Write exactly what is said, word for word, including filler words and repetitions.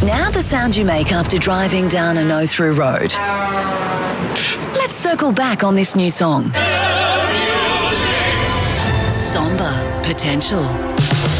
Now the sound you make after driving down a no-through road. Let's circle back on this new song. Somber Potential.